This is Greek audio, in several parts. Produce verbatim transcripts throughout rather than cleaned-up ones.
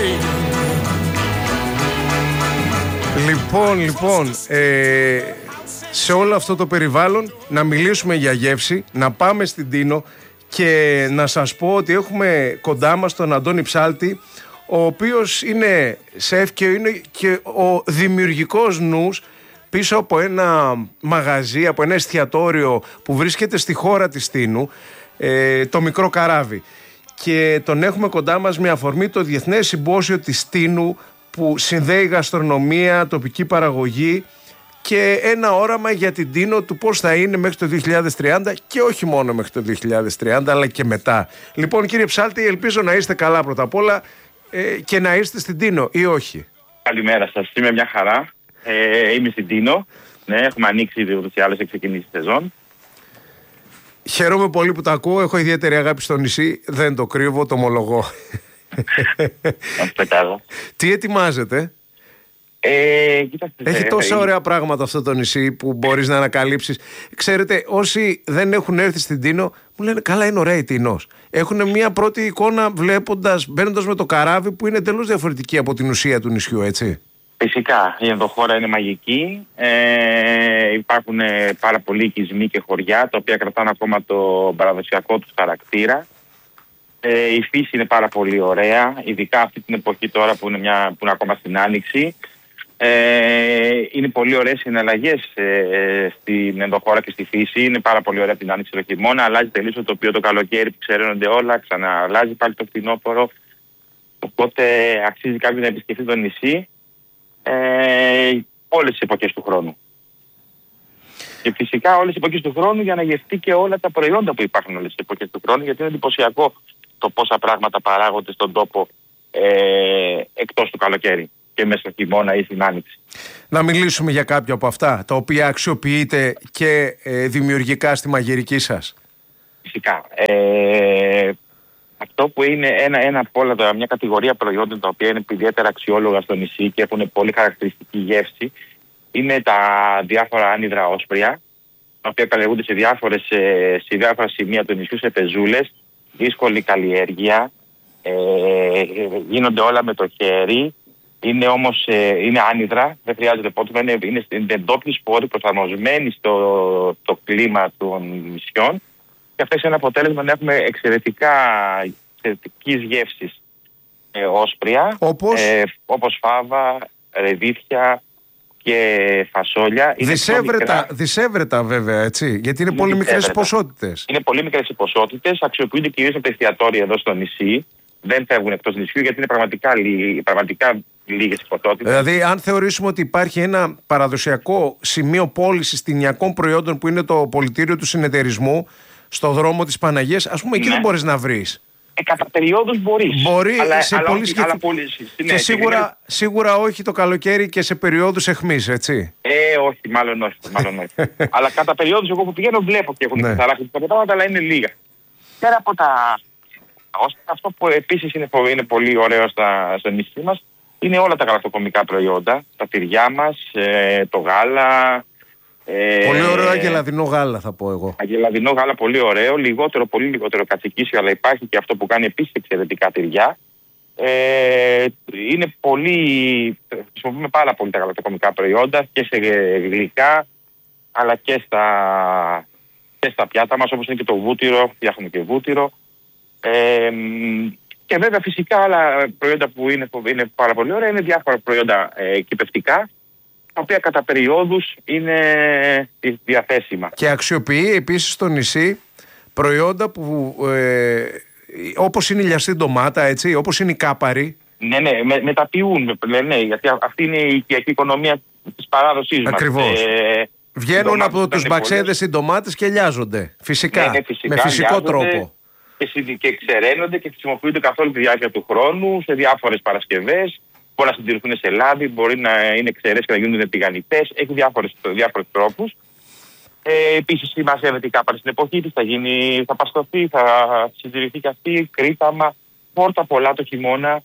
Λοιπόν, λοιπόν, ε, σε όλο αυτό το περιβάλλον να μιλήσουμε για γεύση, να πάμε στην Τίνο και να σας πω ότι έχουμε κοντά μας τον Αντώνη Ψάλτη, ο οποίος είναι σεφ και είναι και ο δημιουργικός νους πίσω από ένα μαγαζί, από ένα εστιατόριο που βρίσκεται στη χώρα της Τίνου, ε, το Μικρό Καράβι. Και τον έχουμε κοντά μας με αφορμή το Διεθνές Συμπόσιο της Τίνου, που συνδέει γαστρονομία, τοπική παραγωγή και ένα όραμα για την Τίνο του πώς θα είναι μέχρι το δύο χιλιάδες τριάντα και όχι μόνο μέχρι το δύο χιλιάδες τριάντα αλλά και μετά. Λοιπόν, κύριε Ψάλτη, ελπίζω να είστε καλά πρώτα απ' όλα ε, και να είστε στην Τίνο ή όχι. Καλημέρα σας, είμαι μια χαρά. Ε, είμαι στην Τίνο. Ναι, έχουμε ανοίξει ούτως ή άλλως, έχει ξεκινήσει η σεζόν. Χαίρομαι πολύ που τα ακούω. Έχω ιδιαίτερη αγάπη στο νησί. Δεν το κρύβω, το ομολογώ. Τι ετοιμάζετε? Ε, κοίταξτε, Έχει ε, τόσα ε, ωραία πράγματα αυτό το νησί που μπορείς να ανακαλύψεις. Ξέρετε, όσοι δεν έχουν έρθει στην Τίνο μου λένε καλά, είναι ωραία η Τίνος. Έχουν μια πρώτη εικόνα βλέποντας, μπαίνοντας με το καράβι, που είναι εντελώς διαφορετική από την ουσία του νησιού, έτσι. Φυσικά, η ενδοχώρα είναι μαγική. Ε, υπάρχουν πάρα πολλοί οικισμοί και χωριά τα οποία κρατάνε ακόμα το παραδοσιακό τους χαρακτήρα. Ε, η φύση είναι πάρα πολύ ωραία, ειδικά αυτή την εποχή τώρα που είναι, μια, που είναι ακόμα στην Άνοιξη. Ε, είναι πολύ ωραίες συναλλαγές ε, στην ενδοχώρα και στη φύση. Είναι πάρα πολύ ωραία την Άνοιξη, το χειμώνα. Αλλάζει τελείως το τοπίο το καλοκαίρι που ξεραίνονται όλα. Ξανααλλάζει πάλι το φθινόπωρο. Οπότε αξίζει κάποιος να επισκεφτεί το νησί ε, όλες τις εποχές του χρόνου. Και φυσικά όλες τις εποχές του χρόνου για να γευτεί και όλα τα προϊόντα που υπάρχουν όλες τις εποχές του χρόνου, γιατί είναι εντυπωσιακό το πόσα πράγματα παράγονται στον τόπο ε, εκτός του καλοκαίρι και μέσα στο χειμώνα ή στην άνοιξη. Να μιλήσουμε για κάποια από αυτά τα οποία αξιοποιείτε και ε, δημιουργικά στη μαγειρική σας. Φυσικά. Ε, αυτό που είναι ένα, ένα από όλα, μια κατηγορία προϊόντων τα οποία είναι ιδιαίτερα αξιόλογα στο νησί και έχουν πολύ χαρακτηριστική γεύση, είναι τα διάφορα άνυδρα όσπρια, τα οποία καλλιεργούνται σε, διάφορες, σε διάφορα σημεία του νησιού, σε πεζούλες, δύσκολη καλλιέργεια, ε, γίνονται όλα με το χέρι, είναι όμως ε, είναι άνυδρα, δεν χρειάζεται πότισμα, είναι, είναι, είναι εντόπιοι σπόροι προσαρμοσμένοι στο το κλίμα των νησιών και αυτό είναι ένα αποτέλεσμα να έχουμε εξαιρετικά εξαιρετικής γεύσης ε, όσπρια, όπως, ε, όπως φάβα, ρεβίθια και φασόλια. Δισεύρετα, δισεύρετα βέβαια, έτσι, γιατί είναι, είναι πολύ μικρές οι ποσότητες. Είναι πολύ μικρές οι ποσότητες, αξιοποιούνται κυρίως από τα εστιατόρια εδώ στο νησί. Δεν φεύγουν εκτός νησιού γιατί είναι πραγματικά, λί, πραγματικά λίγες οι ποσότητες. Δηλαδή, αν θεωρήσουμε ότι υπάρχει ένα παραδοσιακό σημείο πώλησης τηνιακών προϊόντων που είναι το πολιτήριο του συνεταιρισμού στο δρόμο της Παναγίας, ας πούμε, εκεί ναι. δεν μπορείς να βρεις. Ε, κατά περιόδους μπορείς. Μπορεί αλλά, σε αλλά, πολύ όχι, σκεφ... αλλά πολύ, και ναι, σίγουρα, είναι... σίγουρα όχι το καλοκαίρι και σε περιόδους αιχμής, έτσι. Ε, όχι, μάλλον όχι. Μάλλον όχι. Αλλά κατά περιόδους εγώ που πηγαίνω βλέπω και έχουν ναι. χαράξει τα πράγματα, αλλά είναι λίγα. Πέρα από τα... Αυτό που επίσης είναι, είναι πολύ ωραίο στα, στο νησί μας είναι όλα τα γαλακτοκομικά προϊόντα. Τα τυριά μας, ε, το γάλα. Ε, πολύ ωραίο αγελαδινό γάλα θα πω εγώ. Αγελαδινό γάλα πολύ ωραίο, λιγότερο, πολύ λιγότερο κατσικίσιο, αλλά υπάρχει και αυτό που κάνει επίσης εξαιρετικά τυριά. Ε, είναι πολύ, χρησιμοποιούμε πάρα πολύ τα γαλακτοκομικά προϊόντα και σε γλυκά αλλά και στα, και στα πιάτα μας, όπως είναι και το βούτυρο, φτιάχνουμε και βούτυρο. Ε, και βέβαια φυσικά άλλα προϊόντα που είναι, που είναι πάρα πολύ ωραία είναι διάφορα προϊόντα ε, κυπευτικά, τα οποία κατά περιόδους είναι διαθέσιμα. Και αξιοποιεί επίσης στο νησί προϊόντα που ε, όπως είναι η λιαστή ντομάτα, έτσι, όπως είναι η κάπαρη. Ναι, ναι, με, μεταποιούν, ναι, ναι, γιατί αυτή είναι η οικιακή οικονομία της παράδοσής μας. Ακριβώς. Ε, Βγαίνουν από τους μπαξέδες οι ντομάτες και λιάζονται, φυσικά, ναι, ναι, φυσικά με φυσικό τρόπο. Και, και ξεραίνονται και χρησιμοποιούνται καθ' όλη τη διάρκεια του χρόνου σε διάφορες παρασκευές. Μπορεί να συντηρηθούν σε λάδι, μπορεί να είναι ξερές και να γίνονται τηγανιτές. Έχει διάφορους τρόπους. Ε, Επίσης, συμμαζεύεται η κάπαρη στην εποχή της, θα, γίνει, θα παστοθεί, θα συντηρηθεί και αυτή, κρύταμα, πόρτα πολλά το χειμώνα,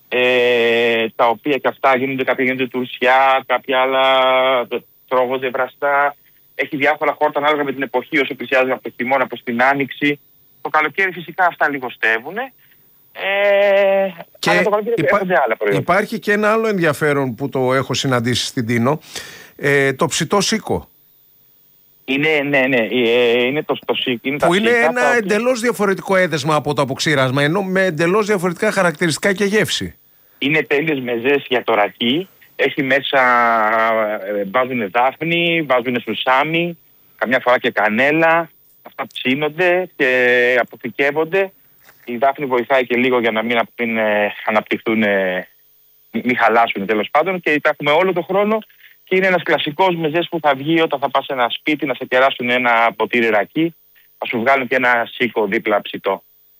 ε, τα οποία και αυτά γίνονται, κάποια γίνονται τουρσιά, κάποια άλλα τρώγονται βραστά. Έχει διάφορα χόρτα ανάλογα με την εποχή, όσο πλησιάζει από το χειμώνα προς την άνοιξη. Το καλοκαίρι φυσικά αυτά λιγοστεύουν Ε, και αλλά το καλοκαίρι υπά... έχονται άλλα προϊόντα. Υπάρχει και ένα άλλο ενδιαφέρον που το έχω συναντήσει στην Τίνο, ε, το ψητό σίκο. Είναι, ναι, ναι, ε, είναι το, το είναι που είναι ένα οποία... εντελώς διαφορετικό έδεσμα από το αποξήρασμα, ενώ με εντελώς διαφορετικά χαρακτηριστικά και γεύση. Είναι τέλειες μεζές για το ρακί. Έχει μέσα, βάζουν δάφνη, βάζουν σουσάμι, καμιά φορά και κανέλα. Αυτά ψήνονται και αποθηκεύονται. Η δάφνη βοηθάει και λίγο για να μην, μην αναπτυχθούν, μην χαλάσουν τέλος πάντων. Και τα έχουμε όλο τον χρόνο και είναι ένας κλασικός μεζές που θα βγει όταν θα πας σε ένα σπίτι να σε κεράσουν ένα ποτήρι ρακί. Θα σου βγάλουν και ένα σίκο δίπλα ψητό.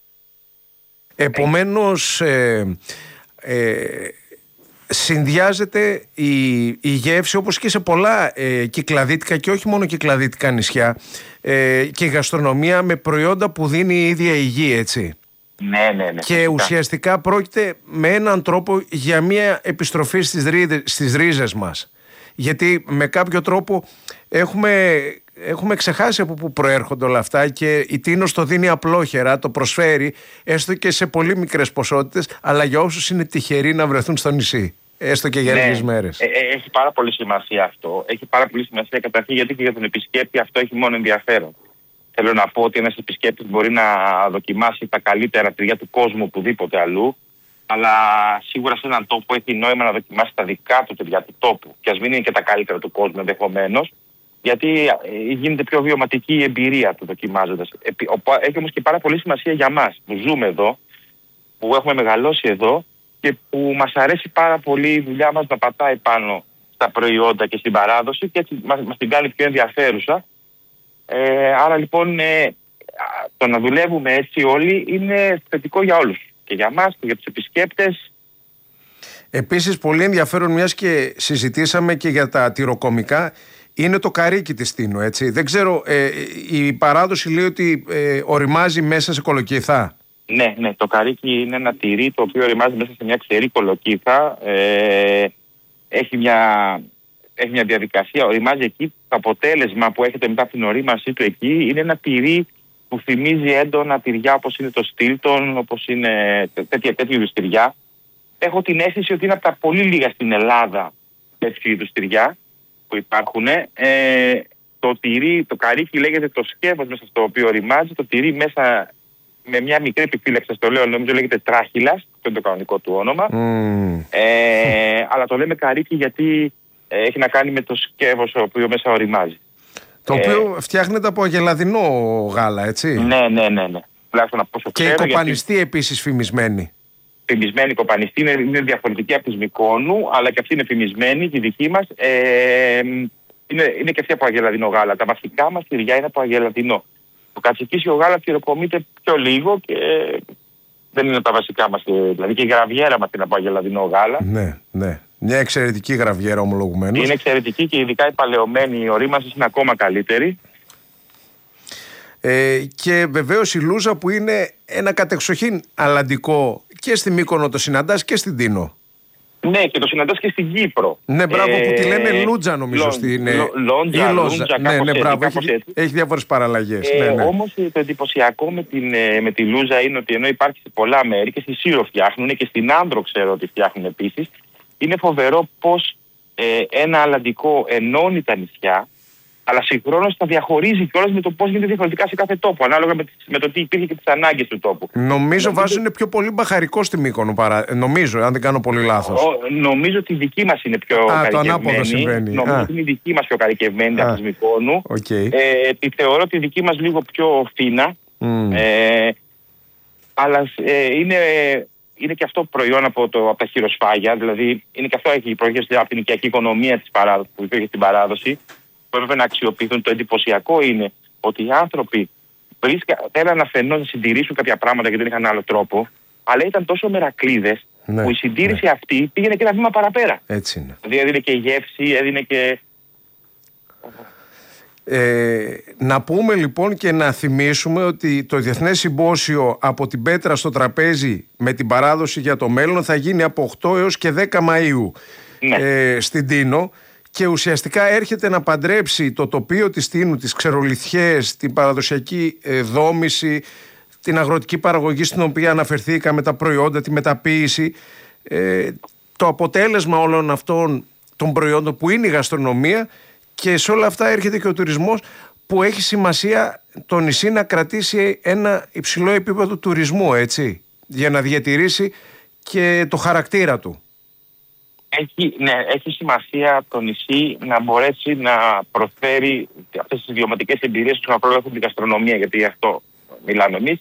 Επομένως, ε, ε, συνδυάζεται η, η γεύση, όπως και σε πολλά ε, κυκλαδίτικα και όχι μόνο κυκλαδίτικα νησιά, ε, και η γαστρονομία με προϊόντα που δίνει η ίδια η γη, έτσι. Ναι, ναι, ναι. Και φυσικά, ουσιαστικά πρόκειται με έναν τρόπο για μια επιστροφή στις, ρίζες, στις ρίζες μας. Γιατί με κάποιο τρόπο έχουμε, έχουμε ξεχάσει από πού προέρχονται όλα αυτά και η Τίνος το δίνει απλόχερα, το προσφέρει, έστω και σε πολύ μικρές ποσότητες, αλλά για όσους είναι τυχεροί να βρεθούν στο νησί, έστω και για ναι, λίγες μέρες. Ε, ε, έχει πάρα πολύ σημασία αυτό. Έχει πάρα πολύ σημασία καταρχήν γιατί και για τον επισκέπτη αυτό έχει μόνο ενδιαφέρον. Θέλω να πω ότι ένας επισκέπτης μπορεί να δοκιμάσει τα καλύτερα τυριά του κόσμου οπουδήποτε αλλού, αλλά σίγουρα σε έναν τόπο έχει νόημα να δοκιμάσει τα δικά του τυριά του τόπου. Και ας μην είναι και τα καλύτερα του κόσμου ενδεχομένως, γιατί γίνεται πιο βιωματική η εμπειρία του δοκιμάζοντας. Έχει όμως και πάρα πολύ σημασία για μας που ζούμε εδώ, που έχουμε μεγαλώσει εδώ και που μας αρέσει πάρα πολύ η δουλειά μας να πατάει πάνω στα προϊόντα και στην παράδοση και έτσι μας, μας την κάνει πιο ενδιαφέρουσα. Ε, άρα λοιπόν ε, το να δουλεύουμε έτσι όλοι είναι θετικό για όλους. Και για μας και για τους επισκέπτες. Επίσης πολύ ενδιαφέρον, μιας και συζητήσαμε και για τα τυροκομικά, είναι το καρύκι της Τίνο, έτσι. Δεν ξέρω, ε, η παράδοση λέει ότι ε, οριμάζει μέσα σε κολοκύθα. Ναι, ναι, το καρύκι είναι ένα τυρί το οποίο οριμάζει μέσα σε μια ξερή κολοκύθα. Ε, έχει, μια, έχει μια διαδικασία, οριμάζει εκεί. Το αποτέλεσμα που έχετε μετά από την ορίμασή του εκεί είναι ένα τυρί που θυμίζει έντονα τυριά όπως είναι το Στίλτον, όπως είναι τέτοια, τέτοιου είδους τυριά. Έχω την αίσθηση ότι είναι από τα πολύ λίγα στην Ελλάδα τέτοιου είδους τυριά που υπάρχουν. Ε, το τυρί, το καρύκι λέγεται το σκεύος μέσα στο οποίο οριμάζει, το τυρί μέσα με μια μικρή επιφύλαξη, το λέω, νομίζω λέγεται τράχυλας, αυτό είναι το κανονικό του όνομα. Mm. Ε, αλλά το λέμε καρύκι γιατί ε, έχει να κάνει με το σκεύος το οποίο μέσα οριμάζει. Το ε, οποίο φτιάχνεται από αγελαδινό γάλα, έτσι. Ναι, ναι, ναι, ναι. Και η κοπανιστή γιατί... επίσης φημισμένη. Φημισμένη κοπανιστή είναι, είναι διαφορετική από τη Μυκόνου, αλλά και αυτή είναι φημισμένη, τη δική μας. Ε, είναι, είναι και αυτή από αγελαδινό γάλα. Τα βασικά μας τυριά είναι από αγελαδινό. Το κατσικίσιο γάλα τυροκομείται πιο λίγο και δεν είναι τα βασικά μας. Δηλαδή και η γραβιέρα μας είναι από αγελαδινό γάλα. Ναι, ναι. Μια εξαιρετική γραβιέρα ομολογουμένως. Είναι εξαιρετική και ειδικά η παλαιωμένη, η ορίμανση είναι ακόμα καλύτερη. Ε, και βεβαίως η λούζα που είναι ένα κατεξοχήν αλλαντικό και στη Μύκονο το συναντάς και στην Τίνο. Ναι, και το συναντάς και στην Κύπρο. Ναι, μπράβο, ε, που τη λένε λούτζα νομίζω. Λο, στην, λο, λόντζα, λούτζα, ναι, ναι, έτσι, μπράβο, έχει, έχει διάφορες παραλλαγές. Ε, ναι, ναι. Όμως το εντυπωσιακό με, την, με τη λούζα είναι ότι ενώ υπάρχει σε πολλά μέρη και στη Σύρο φτιάχνουν και στην Άνδρο ξέρω ότι φτιάχνουν επίσης, είναι φοβερό πως ε, ένα αλλαντικό ενώνει τα νησιά, αλλά συγχρόνως τα διαχωρίζει κιόλας με το πώς γίνεται διαφορετικά σε κάθε τόπο, ανάλογα με, τις, με το τι υπήρχε και τις ανάγκες του τόπου. Νομίζω, νομίζω βάζουν πιο πολύ μπαχαρικό στη Μύκονο παρά. Νομίζω, αν δεν κάνω πολύ λάθος. Ο, νομίζω ότι η δική μας είναι πιο Α, καρικευμένη. Το ανάποδο συμβαίνει. Νομίζω Α. ότι είναι η δική μας πιο καρικευμένη από τη Μυκόνου. Okay. Ε, τη θεωρώ τη δική μας λίγο πιο φίνα. Mm. Ε, αλλά ε, είναι. Είναι και αυτό προϊόν από, το, από τα χειροσφάγια, δηλαδή είναι και αυτό έχει προέρχεται από την οικιακή οικονομία της παράδοσης, που υπήρχε στην παράδοση, που έπρεπε να αξιοποιηθούν. Το εντυπωσιακό είναι ότι οι άνθρωποι θέλαν αφενός να συντηρήσουν κάποια πράγματα γιατί δεν είχαν άλλο τρόπο, αλλά ήταν τόσο μερακλείδες ναι, που η συντήρηση ναι. αυτή πήγαινε και ένα βήμα παραπέρα. Έτσι είναι. Δηλαδή έδινε και γεύση, έδινε και. Ε, να πούμε λοιπόν και να θυμίσουμε ότι το Διεθνές Συμπόσιο από την πέτρα στο τραπέζι με την παράδοση για το μέλλον θα γίνει από οκτώ έως και δέκα Μαΐου ναι. ε, στην Τίνο και ουσιαστικά έρχεται να παντρέψει το τοπίο της Τίνου, τις ξερολιθιές, την παραδοσιακή ε, δόμηση, την αγροτική παραγωγή στην οποία αναφερθήκαμε, τα προϊόντα, τη μεταποίηση. Ε, το αποτέλεσμα όλων αυτών των προϊόντων που είναι η γαστρονομία, και σε όλα αυτά έρχεται και ο τουρισμός, που έχει σημασία το νησί να κρατήσει ένα υψηλό επίπεδο τουρισμού, έτσι, για να διατηρήσει και το χαρακτήρα του. Έχει, ναι, έχει σημασία το νησί να μπορέσει να προσφέρει αυτές τις βιωματικές εμπειρίες που να προλάβουν την γαστρονομία, γιατί γι' αυτό μιλάμε εμείς,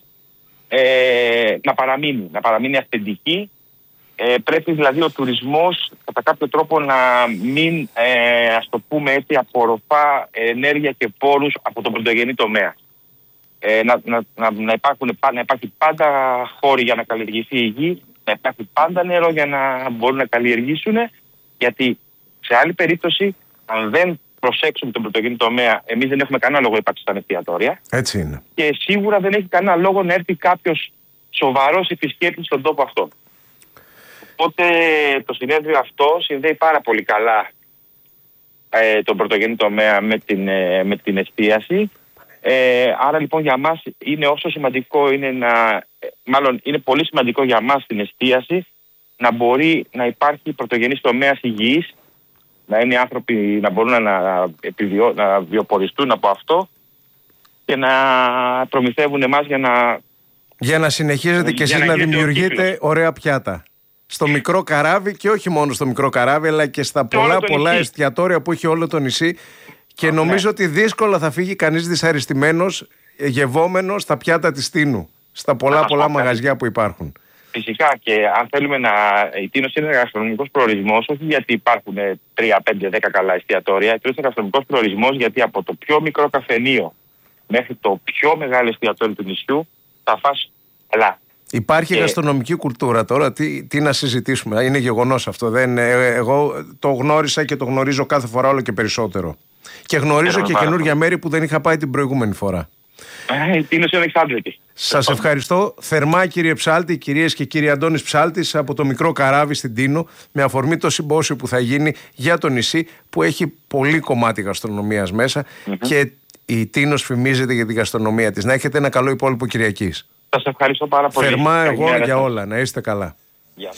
ε, να παραμείνει, να παραμείνει αυθεντική. Ε, πρέπει δηλαδή ο τουρισμός κατά κάποιο τρόπο να μην, ε, ας το πούμε έτσι, απορροφά ενέργεια και πόρους από τον πρωτογενή τομέα. Ε, να, να, να, να, υπάρχουν, να υπάρχει πάντα χώροι για να καλλιεργηθεί η γη, να υπάρχει πάντα νερό για να μπορούν να καλλιεργήσουν, γιατί σε άλλη περίπτωση, αν δεν προσέξουμε τον πρωτογενή τομέα, εμείς δεν έχουμε κανένα λόγο ύπαρξη στα εστιατόρια. Έτσι είναι. Και σίγουρα δεν έχει κανένα λόγο να έρθει κάποιος σοβαρός επισκέπτης στον τόπο αυτό. Οπότε το συνέδριο αυτό συνδέει πάρα πολύ καλά ε, τον πρωτογενή τομέα με την, ε, με την εστίαση. Ε, άρα λοιπόν για μας είναι όσο σημαντικό είναι να, μάλλον είναι πολύ σημαντικό για μας την εστίαση να μπορεί να υπάρχει πρωτογενής τομέας υγιής, να είναι οι άνθρωποι να μπορούν να, επιβιω, να βιοποριστούν από αυτό και να προμηθεύουν εμάς για να... Για να συνεχίζετε και εσείς να, να δημιουργείτε ωραία πιάτα. Στο μικρό καράβι, και όχι μόνο στο μικρό καράβι, αλλά και στα και πολλά πολλά νησί. Εστιατόρια που έχει όλο το νησί. Και oh, νομίζω ναι. ότι δύσκολα θα φύγει κανείς δυσαρεστημένος, γευόμενος στα πιάτα της Τίνου, στα πολλά ah, πολλά μαγαζιά που υπάρχουν. Φυσικά, και αν θέλουμε να... Η Τίνος είναι ένα γαστρονομικός προορισμός, όχι γιατί υπάρχουν τρία, πέντε, δέκα καλά εστιατόρια. Είναι ένα γαστρονομικός προορισμός γιατί από το πιο μικρό καφενείο μέχρι το πιο μεγάλο εστιατόριο του νησιού θα φας καλά. Υπάρχει και... γαστρονομική κουλτούρα τώρα, τι, τι να συζητήσουμε, είναι γεγονός αυτό. Δεν, εγώ το γνώρισα και το γνωρίζω κάθε φορά όλο και περισσότερο. Και γνωρίζω και καινούργια μέρη που δεν είχα πάει την προηγούμενη φορά. Ε, τι είναι σε Αλεξάνδρεια. Σας ευχαριστώ θερμά, κύριε Ψάλτη, κυρίες και κύριοι. Αντώνης Ψάλτης από το μικρό καράβι στην Τίνο, με αφορμή το συμπόσιο που θα γίνει για το νησί, που έχει πολύ κομμάτι γαστρονομίας μέσα mm-hmm. και η Τίνος φημίζεται για την γαστρονομία της. Να έχετε ένα καλό υπόλοιπο Κυριακής. Σας ευχαριστώ πάρα πολύ. Θερμά εγώ για σας. Όλα. Να είστε καλά. Yeah.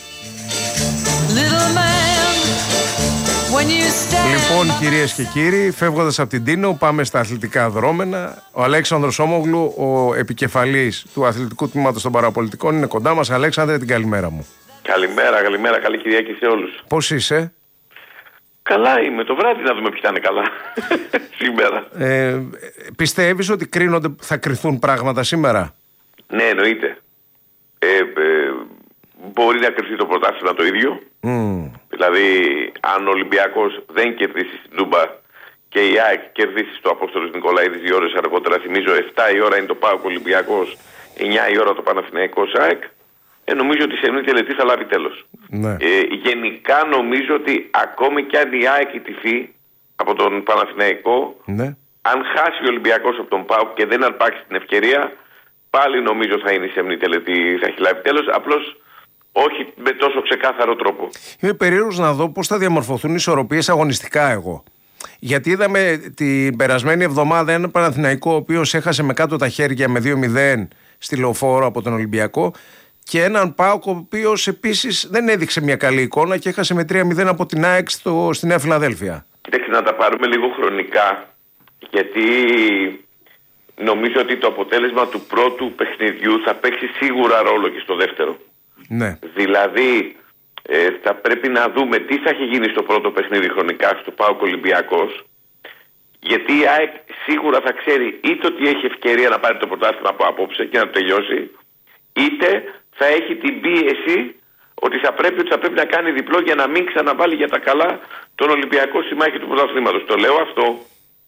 Λοιπόν, κυρίες και κύριοι, φεύγοντας από την Τίνο, πάμε στα αθλητικά δρόμενα. Ο Αλέξανδρος Όμογλου, ο επικεφαλής του αθλητικού τμήματος των παραπολιτικών, είναι κοντά μας. Αλέξανδρε, την καλημέρα μου. Καλημέρα, καλημέρα, καλή Κυριακή σε όλους. Πώς είσαι? Καλά είμαι, το βράδυ να δούμε ποιοι θα είναι καλά σήμερα. Ε, πιστεύεις ότι κρίνονται, θα κρυθούν πράγματα σήμερα? Ναι, εννοείται. Ε, ε, μπορεί να κρυφτεί το πρωτάθλημα το ίδιο. Mm. Δηλαδή, αν ο Ολυμπιακός δεν κερδίσει στην Τούμπα και η ΑΕΚ κερδίσει στο Απόστολος Νικολαίδης δύο ώρες αργότερα, θυμίζω επτά η ώρα είναι το ΠΑΟΚ Ολυμπιακός, εννιά η ώρα το Παναθηναϊκός ΑΕΚ, ε, νομίζω ότι η σεμνή τελετή θα λάβει τέλος. Ναι. Ε, γενικά νομίζω ότι ακόμη κι αν η ΑΕΚ ιτηθεί από τον Παναθηναϊκό, ναι. αν χάσει ο Ολυμπιακός από τον ΠΑΟΚ και δεν αρπάξει την ευκαιρία, πάλι νομίζω θα είναι η σεμνή τελετή, θα έχει λάβει τέλος, απλώς όχι με τόσο ξεκάθαρο τρόπο. Είμαι περίεργος να δω πώς θα διαμορφωθούν οι ισορροπίες αγωνιστικά εγώ. Γιατί είδαμε την περασμένη εβδομάδα έναν Παναθηναϊκό ο οποίος έχασε με κάτω τα χέρια με δύο μηδέν στη Λεωφόρο από τον Ολυμπιακό, και έναν ΠΑΟΚ ο οποίος επίσης δεν έδειξε μια καλή εικόνα και έχασε με τρία μηδέν από την ΑΕΚ στο, στη Νέα Φιλαδέλφια. Κοίταξε, να τα πάρουμε λίγο χρονικά, γιατί νομίζω ότι το αποτέλεσμα του πρώτου παιχνιδιού θα παίξει σίγουρα ρόλο και στο δεύτερο. Ναι. Δηλαδή ε, θα πρέπει να δούμε τι θα έχει γίνει στο πρώτο παιχνίδι χρονικά στο ΠΑΟΚ Ολυμπιακός, γιατί η ΑΕΚ σίγουρα θα ξέρει είτε ότι έχει ευκαιρία να πάρει το πρωτάθλημα από απόψε και να το τελειώσει, είτε θα έχει την πίεση ότι θα πρέπει, ότι θα πρέπει να κάνει διπλό για να μην ξαναβάλει για τα καλά τον Ολυμπιακό στη μάχη του πρωταθλήματος. Το λέω αυτό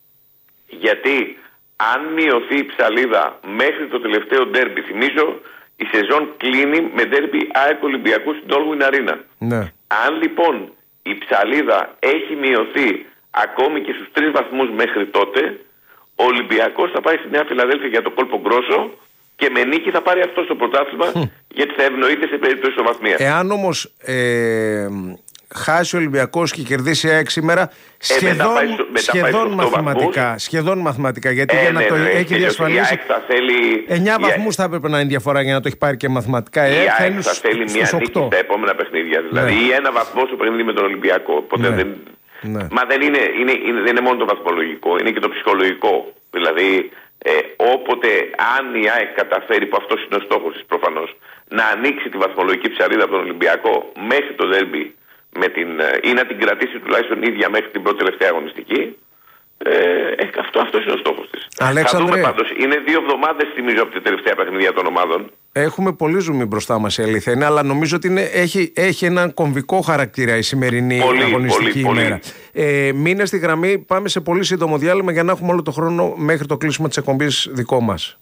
γιατί αν μειωθεί η ψαλίδα μέχρι το τελευταίο ντέρμπι, θυμίζω η σεζόν κλείνει με ντέρμπι ΑΕΚ Ολυμπιακού στην Όλγουιν Αρίνα. Ναι. Αν λοιπόν η ψαλίδα έχει μειωθεί ακόμη και στους τρεις βαθμούς μέχρι τότε, ο Ολυμπιακός θα πάει στη Νέα Φιλαδέλφια για το κόλπο γκρόσο και με νίκη θα πάρει αυτό στο πρωτάθλημα, γιατί θα ευνοείται σε περίπτωση ισοβαθμίας. Εάν όμως ε, χάσει ο Ολυμπιακός και κερδίσει η ΑΕΚ σήμερα, σχεδόν, μετά πάει στο- μετά πάει σχεδόν, στους μαθηματικά, βαθμούς. σχεδόν μαθηματικά. Γιατί Ε, για να ναι, το ναι, έχει και η διασφαλίσει. ΑΕΚ θα θέλει- εννιά η- βαθμούς θα έπρεπε να είναι διαφορά για να το έχει πάρει και μαθηματικά. Η Ε, θα ΑΕΚ είναι θα θέλει μια στους νίκη οκτώ. στα επόμενα παιχνίδια. Δηλαδή Ναι. ή ένα βαθμό στο παιχνίδι με τον Ολυμπιακό. Οπότε Ναι. δεν... Ναι. Μα δεν είναι, είναι, είναι, δεν είναι μόνο το βαθμολογικό, είναι και το ψυχολογικό. Δηλαδή, ε, όποτε αν η ΑΕΚ καταφέρει, που αυτό είναι ο στόχος της προφανώς, να ανοίξει τη βαθμολογική ψαρίδα από τον Ολυμπιακό μέχρι το ντέρμπι με την, ή να την κρατήσει τουλάχιστον ίδια μέχρι την πρώτη τελευταία αγωνιστική, ε, ε, αυτό, αυτός είναι ο στόχος της. Αλέξανδρε. Θα δούμε πάντως. Είναι δύο εβδομάδες θυμίζω από την τελευταία παιχνίδια των ομάδων. Έχουμε πολύ ζουμί μπροστά μας, η αλήθεια είναι, αλλά νομίζω ότι είναι, έχει, έχει έναν κομβικό χαρακτήρα η σημερινή Πολύ, αγωνιστική πολύ, ημέρα. Ε, μείνε στη γραμμή, πάμε σε πολύ σύντομο διάλειμμα για να έχουμε όλο το χρόνο μέχρι το κλείσιμο της εκπομπής δικό μας.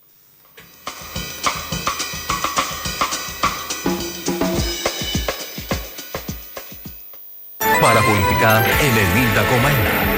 Παραπολιτικά ενενήντα κόμμα ένα.